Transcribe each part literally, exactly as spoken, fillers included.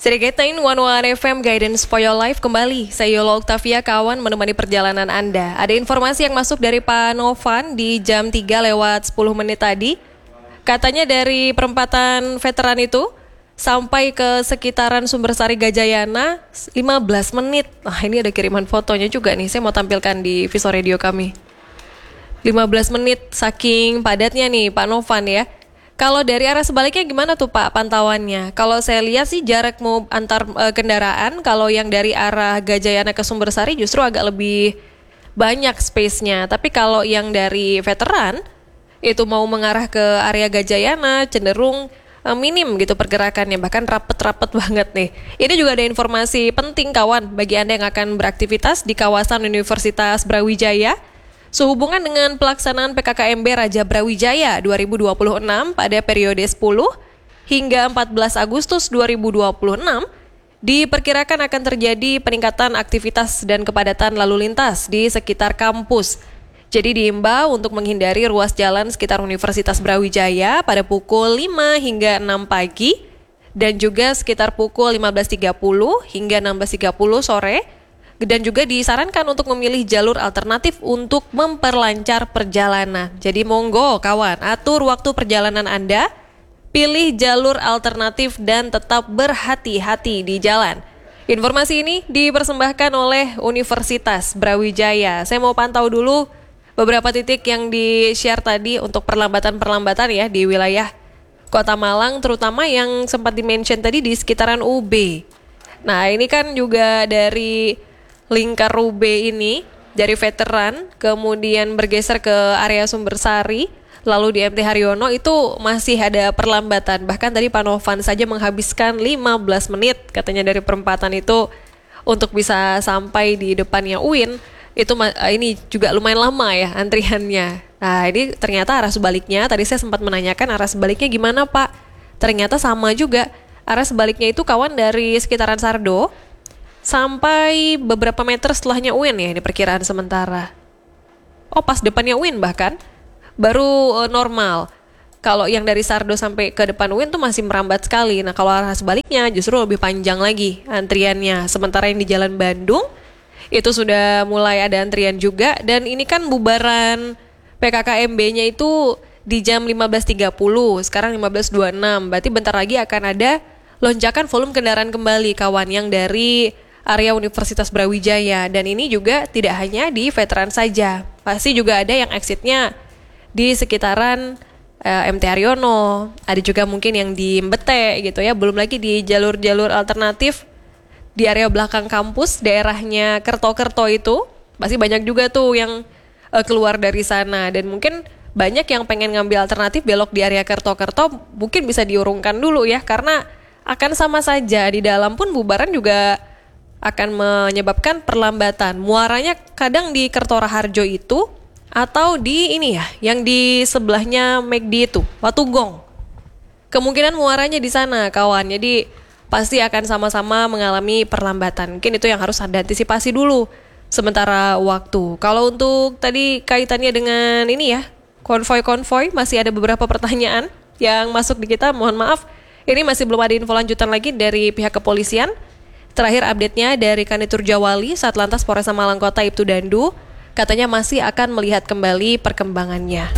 Serigaitain One One F M Guidance for Your Life kembali. Saya Yola Octavia, kawan menemani perjalanan Anda. Ada informasi yang masuk dari Pak Novan di jam tiga lewat sepuluh menit tadi. Katanya dari perempatan veteran itu sampai ke sekitaran Sumbersari Gajayana lima belas menit. Nah, ini ada kiriman fotonya juga nih. Saya mau tampilkan di Viso Radio kami. lima belas menit saking padatnya nih Pak Novan ya. Kalau dari arah sebaliknya gimana tuh Pak pantauannya? Kalau saya lihat sih jarak mau antar e, kendaraan, kalau yang dari arah Gajayana ke Sumbersari justru agak lebih banyak space-nya. Tapi kalau yang dari veteran itu mau mengarah ke area Gajayana cenderung e, minim gitu pergerakannya, bahkan rapet-rapet banget nih. Ini juga ada informasi penting kawan bagi Anda yang akan beraktivitas di kawasan Universitas Brawijaya. Sehubungan dengan pelaksanaan P K K M B Raja Brawijaya dua ribu dua puluh enam pada periode sepuluh hingga empat belas Agustus dua ribu dua puluh enam, diperkirakan akan terjadi peningkatan aktivitas dan kepadatan lalu lintas di sekitar kampus. Jadi diimbau untuk menghindari ruas jalan sekitar Universitas Brawijaya pada pukul lima hingga enam pagi dan juga sekitar pukul lima belas tiga puluh hingga enam belas tiga puluh sore. Dan juga disarankan untuk memilih jalur alternatif untuk memperlancar perjalanan. Jadi monggo kawan, atur waktu perjalanan Anda, pilih jalur alternatif dan tetap berhati-hati di jalan. Informasi ini dipersembahkan oleh Universitas Brawijaya. Saya mau pantau dulu beberapa titik yang di-share tadi untuk perlambatan-perlambatan ya di wilayah Kota Malang, terutama yang sempat di-mention tadi di sekitaran U B. Nah ini kan juga dari lingkar U B ini, dari veteran, kemudian bergeser ke area Sumbersari, lalu di M T Haryono itu masih ada perlambatan. Bahkan tadi Pak Novan saja menghabiskan lima belas menit katanya dari perempatan itu untuk bisa sampai di depannya U I N. Itu ini juga lumayan lama ya antriannya. Nah ini ternyata arah sebaliknya, tadi saya sempat menanyakan arah sebaliknya gimana Pak. Ternyata sama juga, arah sebaliknya itu kawan dari sekitaran Sardo sampai beberapa meter setelahnya U I N ya, ini perkiraan sementara. Oh pas depannya U I N bahkan baru e, normal. Kalau yang dari Sardo sampai ke depan U I N tuh masih merambat sekali. Nah kalau arah sebaliknya justru lebih panjang lagi antriannya. Sementara yang di Jalan Bandung itu sudah mulai ada antrian juga. Dan ini kan bubaran P K K M B-nya itu di jam lima belas tiga puluh, sekarang lima belas dua puluh enam. Berarti bentar lagi akan ada lonjakan volume kendaraan kembali kawan yang dari area Universitas Brawijaya. Dan ini juga tidak hanya di veteran saja, pasti juga ada yang exitnya di sekitaran uh, M T Haryono, ada juga mungkin yang di Mbete gitu ya, belum lagi di jalur-jalur alternatif di area belakang kampus, daerahnya Kerto-Kerto itu pasti banyak juga tuh yang uh, keluar dari sana. Dan mungkin banyak yang pengen ngambil alternatif belok di area Kerto-Kerto, mungkin bisa diurungkan dulu ya, karena akan sama saja, di dalam pun bubaran juga akan menyebabkan perlambatan. Muaranya kadang di Kertoraharjo itu atau di ini ya, yang di sebelahnya McD itu, Watugong. Kemungkinan muaranya di sana kawan. Jadi pasti akan sama-sama mengalami perlambatan. Mungkin itu yang harus Anda antisipasi dulu sementara waktu. Kalau untuk tadi kaitannya dengan ini ya, konvoi-konvoi, masih ada beberapa pertanyaan yang masuk di kita. Mohon maaf, ini masih belum ada info lanjutan lagi dari pihak kepolisian. Terakhir update-nya dari Kanitur Jawali, Satlantas Polresta Malang Kota Ibtu Dandu, katanya masih akan melihat kembali perkembangannya.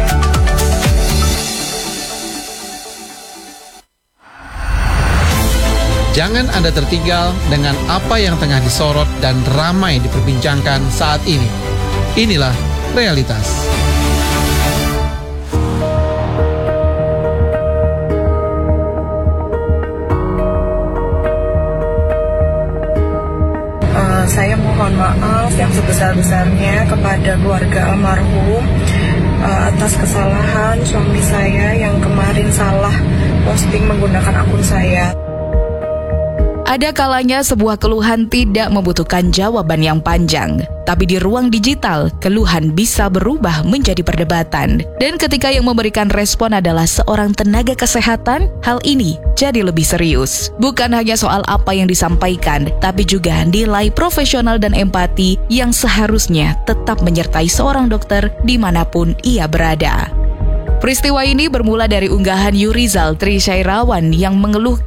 Jangan Anda tertinggal dengan apa yang tengah disorot dan ramai diperbincangkan saat ini. Inilah realitas. Saya mohon maaf yang sebesar-besarnya kepada keluarga almarhum uh, atas kesalahan suami saya yang kemarin salah posting menggunakan akun saya. Ada kalanya sebuah keluhan tidak membutuhkan jawaban yang panjang, tapi di ruang digital, keluhan bisa berubah menjadi perdebatan. Dan ketika yang memberikan respon adalah seorang tenaga kesehatan, hal ini jadi lebih serius. Bukan hanya soal apa yang disampaikan, tapi juga nilai profesional dan empati yang seharusnya tetap menyertai seorang dokter dimanapun ia berada. Peristiwa ini bermula dari unggahan Yurizal Tri Syairawan yang mengeluhkan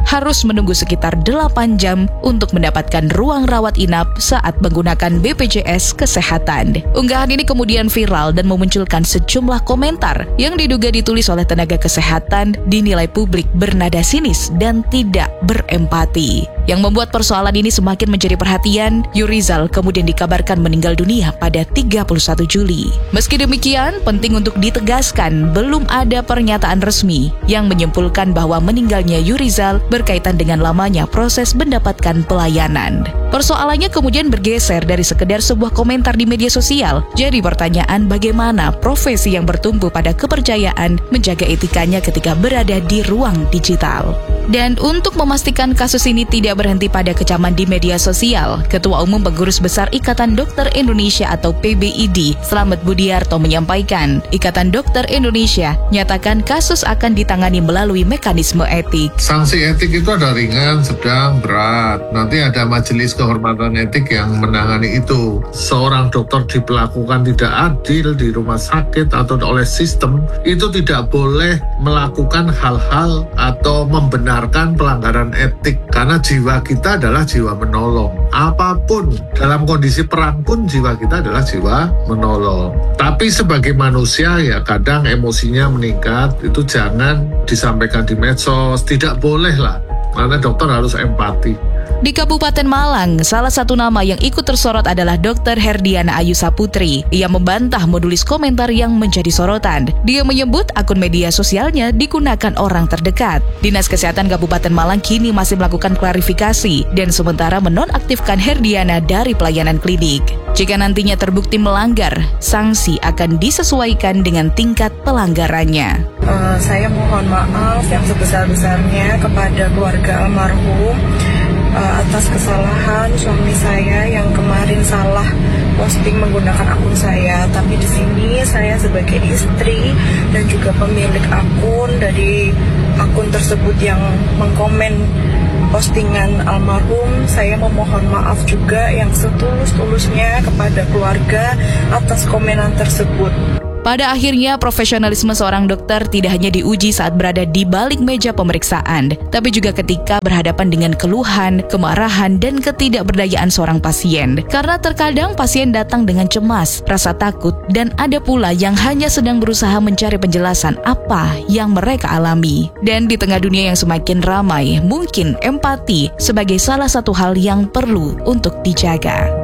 harus menunggu sekitar delapan jam untuk mendapatkan ruang rawat inap saat menggunakan B P J S Kesehatan. Unggahan ini kemudian viral dan memunculkan sejumlah komentar yang diduga ditulis oleh tenaga kesehatan dinilai publik bernada sinis dan tidak berempati. Yang membuat persoalan ini semakin menjadi perhatian, Yurizal kemudian dikabarkan meninggal dunia pada tiga puluh satu Juli. Meski demikian, penting untuk ditegaskan belum ada pernyataan resmi yang menyimpulkan bahwa meninggalnya Yurizal berkaitan dengan lamanya proses mendapatkan pelayanan. Persoalannya kemudian bergeser dari sekedar sebuah komentar di media sosial, jadi pertanyaan bagaimana profesi yang bertumbuh pada kepercayaan menjaga etikanya ketika berada di ruang digital. Dan untuk memastikan kasus ini tidak berhenti pada kecaman di media sosial, Ketua Umum Pengurus Besar Ikatan Dokter Indonesia atau P B I D, Slamet Budiarto menyampaikan, Ikatan Dokter Indonesia nyatakan kasus akan ditangani melalui mekanisme etik. Sanksi etik itu ada ringan, sedang, berat. Nanti ada majelis kehormatan etik yang menangani itu. Seorang dokter diperlakukan tidak adil di rumah sakit atau oleh sistem, itu tidak boleh melakukan hal-hal atau membenarkan pelanggaran etik. Karena jiwa kita adalah jiwa menolong. Apapun, dalam kondisi perang pun jiwa kita adalah jiwa menolong. Tapi sebagai manusia ya kadang emosinya meningkat, itu jangan disampaikan di medsos, tidak boleh lah. Karena dokter harus empati. Di Kabupaten Malang, salah satu nama yang ikut tersorot adalah Dokter Herdiana Ayu Saputri. Ia membantah menulis komentar yang menjadi sorotan. Dia menyebut akun media sosialnya digunakan orang terdekat. Dinas Kesehatan Kabupaten Malang kini masih melakukan klarifikasi dan sementara menonaktifkan Herdiana dari pelayanan klinik. Jika nantinya terbukti melanggar, sanksi akan disesuaikan dengan tingkat pelanggarannya. Uh, saya mohon maaf yang sebesar-besarnya kepada keluarga almarhum uh, atas kesalahan suami saya yang kemarin salah posting menggunakan akun saya. Tapi di sini saya sebagai istri dan juga pemilik akun dari akun tersebut yang mengkomen postingan almarhum, saya memohon maaf juga yang setulus-tulusnya kepada keluarga atas komenan tersebut. Pada akhirnya, profesionalisme seorang dokter tidak hanya diuji saat berada di balik meja pemeriksaan, tapi juga ketika berhadapan dengan keluhan, kemarahan, dan ketidakberdayaan seorang pasien. Karena terkadang pasien datang dengan cemas, rasa takut, dan ada pula yang hanya sedang berusaha mencari penjelasan apa yang mereka alami. Dan di tengah dunia yang semakin ramai, mungkin empati sebagai salah satu hal yang perlu untuk dijaga.